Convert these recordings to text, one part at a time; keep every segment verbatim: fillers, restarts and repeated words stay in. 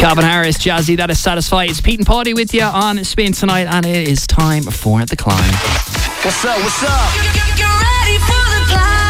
Calvin Harris, Jazzy, that is Satisfied. It's Pete and Paddy with you on Spin tonight, and it is time for the climb. What's up, what's up? You're ready for the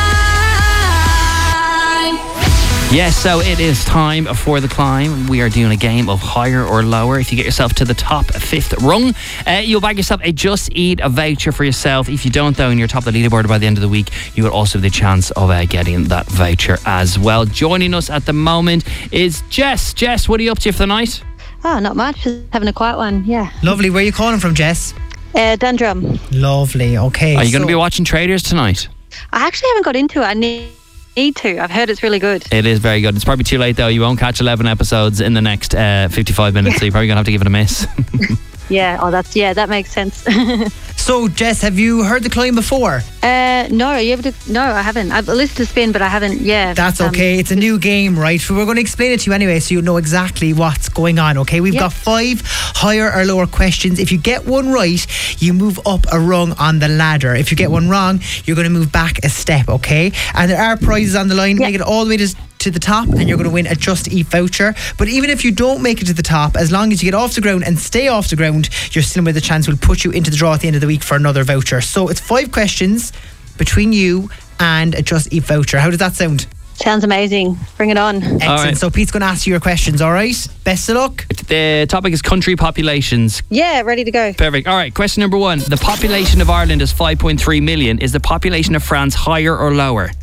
climb. Yes, so it is time for the climb. We are doing a game of higher or lower. If you get yourself to the top fifth rung, uh, you'll bag yourself a Just Eat a voucher for yourself. If you don't, though, and you're top of the leaderboard by the end of the week, you will also have the chance of uh, getting that voucher as well. Joining us at the moment is Jess. Jess, what are you up to for the night? Oh, not much. Just having a quiet one, yeah. Lovely. Where are you calling from, Jess? Uh, Dundrum. Lovely. Okay. Are you so going to be watching Traders tonight? I actually haven't got into it. I need, need to. I've heard it's really good. It is very good. It's probably too late, though. You won't catch eleven episodes in the next uh, fifty-five minutes, so you're probably going to have to give it a miss. Yeah, oh, that's yeah, that makes sense. So, Jess, have you heard the climb before? uh, no, are you able to? No, I haven't. I've listened to Spin, but I haven't. Yeah, That's um, okay. It's a new game, right? So we're going to explain it to you anyway, so you know exactly what's going on, okay? We've Yep. got five higher or lower questions. If you get one right, you move up a rung on the ladder. If you get one wrong, you're going to move back a step, okay? And there are prizes on the line. Yep. Make it all the way to to the top and you're going to win a Just Eat voucher. But even if you don't make it to the top, as long as you get off the ground and stay off the ground, you're still with a chance we'll put you into the draw at the end of the week for another voucher. So it's five questions between you and a Just Eat voucher. How does that sound? Sounds amazing. Bring it on. Excellent. All right. So Pete's going to ask you your questions, all right? Best of luck. The topic is country populations. Yeah, ready to go. Perfect. All right, question number one. The population of Ireland is five point three million. Is the population of France higher or lower?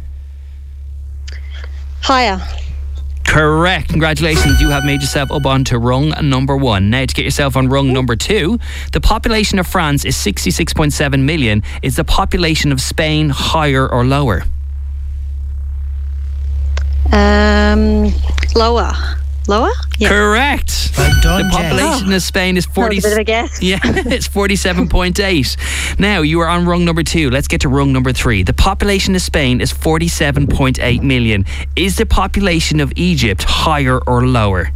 Higher. Correct. Congratulations. You have made yourself up onto rung number one. Now, to get yourself on rung number two, the population of France is sixty-six point seven million. Is the population of Spain higher or lower? Um, lower. Lower? Yeah. Correct. Well done, The Jess. population of Spain is That forty. was a bit of a guess. Yeah, it's forty-seven point eight. Now, you are on rung number two. Let's get to rung number three. The population of Spain is forty-seven point eight million. Is the population of Egypt higher or lower?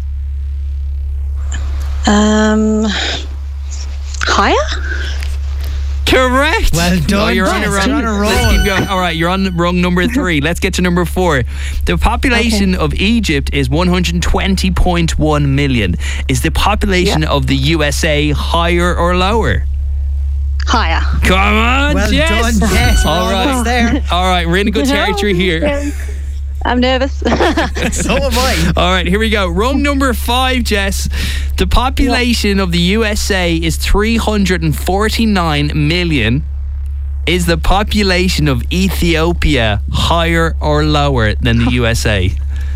Um, higher? Correct. Well done, Oh, you're on a Jess. rung. You're on a roll. Let's keep going. All right, you're on rung number three. Let's get to number four. The population of Egypt is one hundred twenty point one million. Is the population of the U S A higher or lower? Higher. Come on, Well Jess. done, Jess. We're All right. almost there. All right, we're in a good territory here. I'm nervous. So am I. All right, here we go. Rung number five, Jess. The population of the U S A is three hundred forty-nine million. Is the population of Ethiopia higher or lower than the U S A?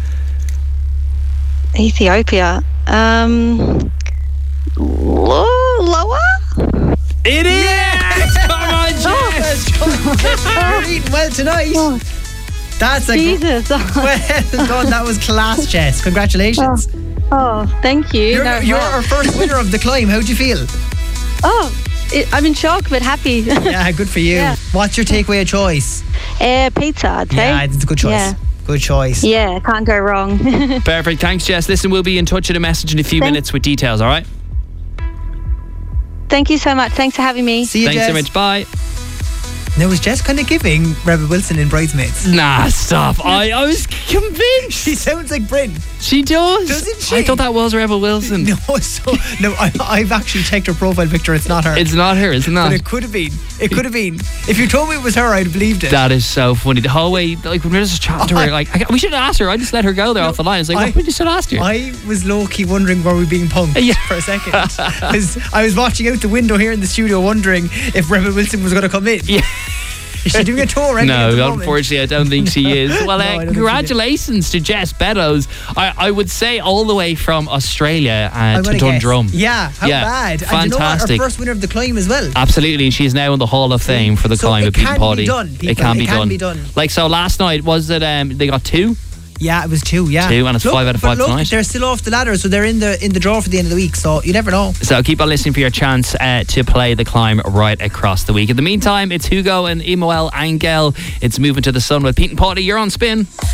Ethiopia. Um, lo- lower? It is! Come on, Jess! You're eating well tonight. That's a Jesus. well done. That was class, Jess. Congratulations. Oh, thank you. You're, No, you're wow. our first winner of the climb. How do you feel? Oh, it, I'm in shock but happy. Yeah, good for you. Yeah. What's your takeaway of choice? uh, pizza, I'd say. Yeah, it's a good choice. Yeah. Good choice. Yeah, can't go wrong. Perfect. Thanks, Jess. Listen, we'll be in touch with a message in a few Thank- minutes with details, all right? Thank you so much. Thanks for having me. See you, Thanks Jess. so much. Bye. Now, was Jess kind of giving Rebel Wilson in Bridesmaids? Nah, stop. I, I was convinced. She sounds like Bryn. She does. Doesn't she? I thought that was Rebel Wilson. No, so no, I, I've actually checked her profile picture. It's not her. It's not her, it's but not. it could have been. It could have been. If you told me it was her, I'd have believed it. That is so funny. The whole way, like when we were just chatting to her, like I, we should have asked her. I just let her go there off the line. It's like, I- oh, we just should have asked her. I was low key wondering, were we being punked Yeah. for a second? 'Cause I was watching out the window here in the studio, wondering if Rebel Wilson was going to come in. Yeah. Is she doing a tour? Right at the No, moment? unfortunately, I don't think she is. Well, No, I uh, don't think she congratulations to Jess Beddoes. I, I would say all the way from Australia uh, I'm to gonna guess. Dundrum. Yeah, how Yeah, bad. And you know what? fantastic. Our first winner of the climb as well. Absolutely, and she's now in the Hall of Fame for the So climb it with Pete can and Paddy. be done, It people. can, It be, can done. be done. Like so, last night was it? Um, they got two. Yeah, it was two. Yeah, Two, and it's look, five out of but five look, tonight. They're still off the ladder, so they're in the in the draw for the end of the week. So you never know. So keep on listening for your chance uh, to play the climb right across the week. In the meantime, it's Hugo and Imoel Angel. It's Moving to the Sun with Pete and Paddy. You're on Spin.